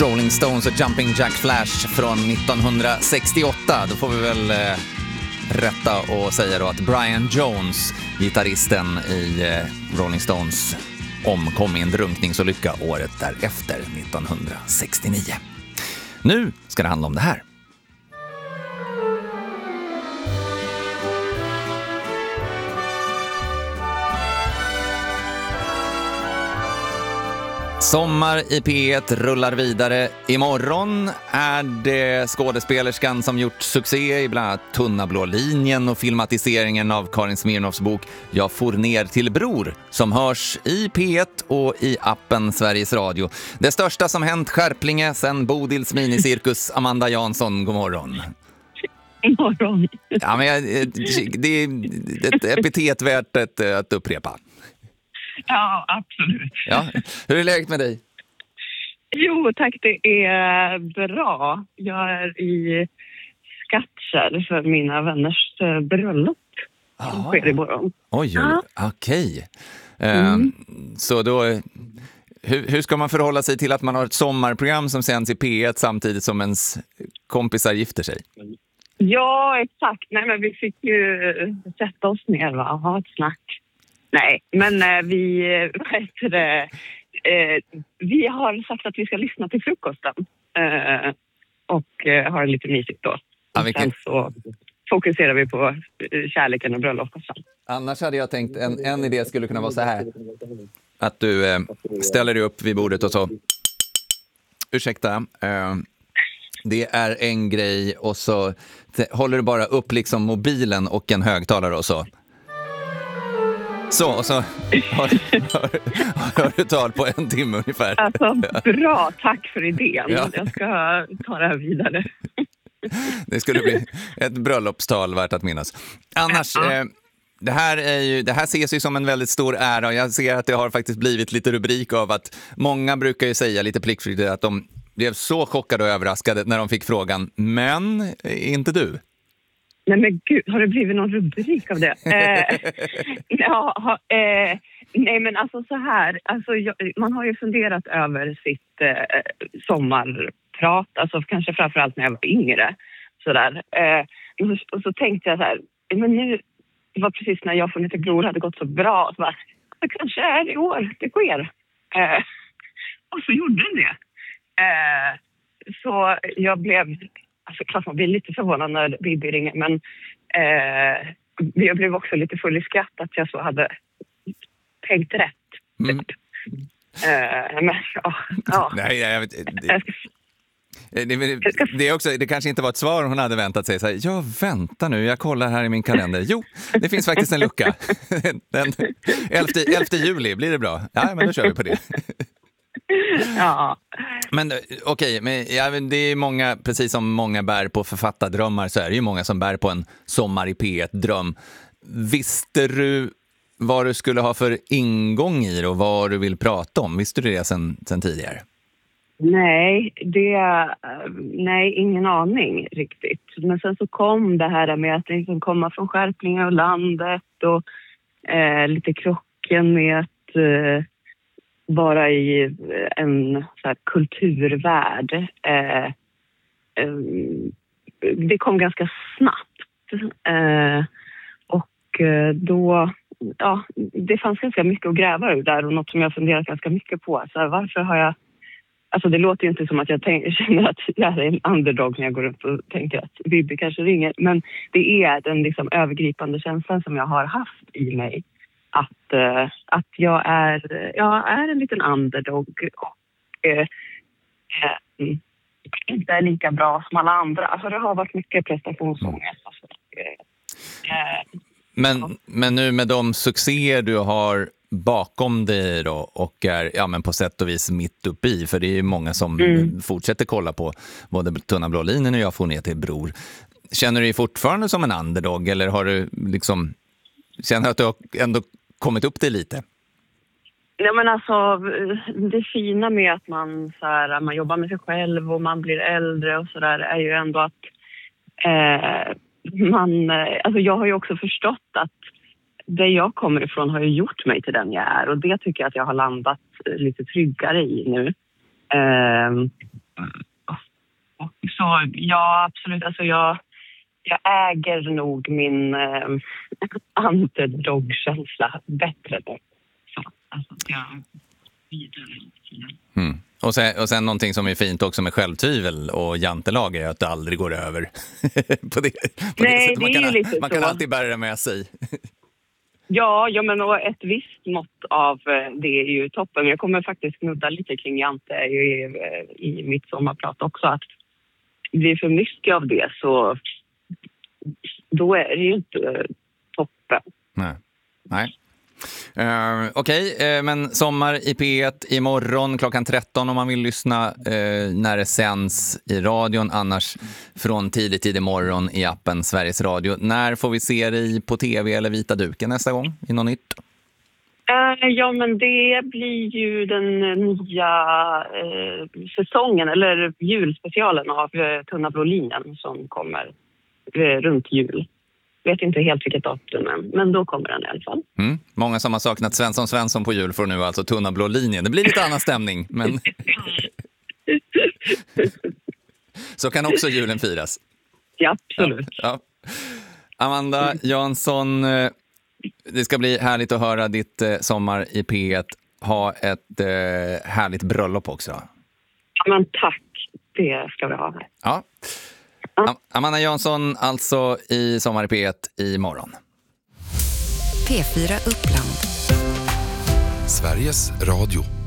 Rolling Stones och Jumping Jack Flash från 1968. Då får vi väl rätta och säga då att Brian Jones, gitarristen i Rolling Stones, omkom i en drunkningsolycka året därefter, 1969. Nu ska det handla om det här. Sommar i P1 rullar vidare. Imorgon är det skådespelerskan som gjort succé i bland annat Tunna blå linjen och filmatiseringen av Karin Smirnoffs bok Jag for ner till Bror, som hörs i P1 och i appen Sveriges Radio. Det största som hänt Skärplinge sen Bodils minicirkus. Amanda Jansson, god morgon. God morgon. Ja, men det är ett epitet värt att upprepa. Ja, absolut. Ja. Hur är läget med dig? Jo, tack, det är bra. Jag är i Skattkärr för mina vänners bröllop. Som sker imorgon. Oj, okej. Så då, hur ska man förhålla sig till att man har ett sommarprogram som sänds i P1 samtidigt som ens kompisar gifter sig? Ja, exakt. Nej, men vi fick ju sätta oss ner och ha ett snack. Nej, men vi har sagt att vi ska lyssna till frukosten och ha det lite mysigt då. Ja, sen så fokuserar vi på kärleken och bröllopet. Annars hade jag tänkt en idé skulle kunna vara så här. Att du ställer dig upp vid bordet och så. Ursäkta, det är en grej och så håller du bara upp liksom mobilen och en högtalare och så. Så, och så har du tal på en timme ungefär. Alltså, bra, tack för idén. Ja. Jag ska ta det här vidare. Det skulle bli ett bröllopstal värt att minnas. Annars, det här ses ju som en väldigt stor ära, och jag ser att det har faktiskt blivit lite rubrik av att många brukar ju säga lite pliktskyldigt att de blev så chockade och överraskade när de fick frågan, men inte du. Nej men gud, har det blivit någon rubrik av det? Nej men alltså så här, alltså, man har ju funderat över sitt sommarprat, alltså kanske framförallt när jag var yngre. Sådär. Och så tänkte jag så här, men nu, det var precis när Jag for ner till Bror hade gått så bra, så bara, det kanske är i år det sker. Och så gjorde den det. Så jag blev... Alltså klart man blir lite förvånad när Bibi ringer, men jag blev också lite full i skratt att jag så hade tänkt rätt. Men ja. Nej, jag vet, det är också, det kanske inte var ett svar hon hade väntat sig. Så här, jag väntar nu, jag kollar här i min kalender. Jo, det finns faktiskt en lucka. Den 11 juli, blir det bra? Ja, men då kör vi på det. Ja. Men okej, men det är många, precis som många bär på författardrömmar, så är det ju många som bär på en sommar i P1-dröm. Visste du vad du skulle ha för ingång i det och vad du vill prata om? Visste du det sen tidigare? Nej, ingen aning riktigt. Men sen så kom det här med att liksom komma från Skärplinge och landet och lite krocken med att vara i en så här kulturvärld. Det kom ganska snabbt. Och då, ja, det fanns ganska mycket att gräva ur där och något som jag funderat ganska mycket på. Så här, varför har jag... Alltså det låter ju inte som att jag känner att jag är en underdog när jag går runt och tänker att Bibi kanske ringer. Men det är den liksom övergripande känslan som jag har haft i mig. Att jag är en liten underdog och inte är lika bra som alla andra. Alltså det har varit mycket prestationsångest. Men nu med de succéer du har bakom dig då och är men på sätt och vis mitt uppe i, för det är ju många som fortsätter kolla på både Tunna blå linjen och Jag får ner till Bror. Känner du dig fortfarande som en underdog eller har du liksom känner att du har ändå kommit upp dig lite? Ja, men alltså det fina med att man jobbar med sig själv och man blir äldre och sådär är ju ändå att alltså jag har ju också förstått att det jag kommer ifrån har ju gjort mig till den jag är och det tycker jag att jag har landat lite tryggare i nu. Så ja, absolut. Alltså jag äger nog min underdog-känsla bättre då. Så, alltså, jag Och sen någonting som är fint också med självtvivel och jantelag är att det aldrig går över på det sättet. Man kan alltid bära det med sig. Ja, men och ett visst mått av det är ju toppen. Jag kommer faktiskt knudda lite kring jante i mitt sommarprat också, att det blir för mycket av det, så då är det ju inte toppen. Nej. Okej, men Sommar i P1 imorgon klockan 13 om man vill lyssna när det sänds i radion, annars från tidigt imorgon i appen Sveriges Radio. När får vi se dig på tv eller vita duken nästa gång i något nytt? Ja, men det blir ju den nya säsongen eller julspecialen av Tunna blå linjen som kommer runt jul. Vet inte helt vilket datum, men då kommer den i alla fall. Många som har saknat Svensson på jul får nu alltså Tunna blå linjen. Det blir lite annan stämning, men så kan också julen firas. Ja, absolut. Ja. Amanda Jansson, det ska bli härligt att höra ditt Sommar i P1. Ha ett härligt bröllop också. Ja, men tack. Det ska vi ha. Ja. Amanda Jansson alltså i Sommar i P1 imorgon. P4 Uppland. Sveriges Radio.